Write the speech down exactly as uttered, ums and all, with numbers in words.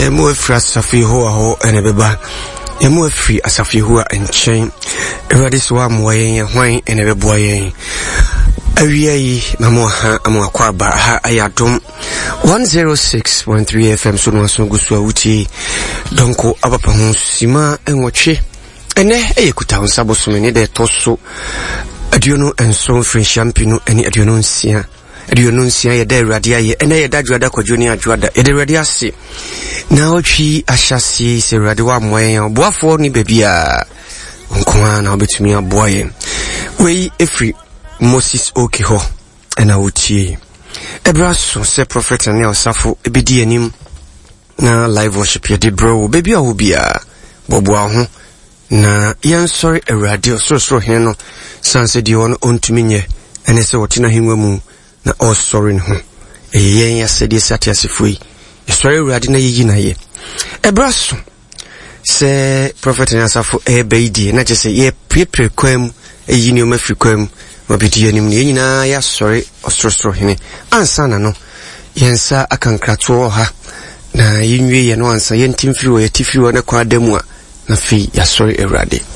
mo afri asafi ho ho ene beba ye mo afri asafi ho enchen Ewurade so amwoyen hwan ene beboa yen awiei mamo ha amwakwa ba ha ayadom one oh six point three F M so no so gusu awuti donko abapa ho sima enwotwe ene eyekuta nsabo so ne de toso aduono enso free champino ene aduono nsia aduono nsia ye da Ewurade aye ene ye da dwada kwadwoni adwada ye da Ewurade ase na otwi ahyase se Ewurade wa amwoyen boafo ni bebia nkwa na obetumi aboa ye wei efri Moses Okiho ena utie ebraso se prophet na osafo ebedi anim na live worship ye de bro baby a obia boboa ho na yan sorry Ewurade so so hen no sanse di won ontumi nye ene se wotina henwa mu na all sorry ho eyen ya se di satiasefui e sorry Ewurade na yiyi na ye ebraso se prophet na osafo e beidi na je se ye prepare kwam eyi ni o mafri kwam mabidi anim ni nyina ya sorry osorosoro hene ansa na no yensa akankrato ha na yinwe ye no ansa yentimfiri wo yetifiri wo na kwa damu a na fi ya sorry Ewurade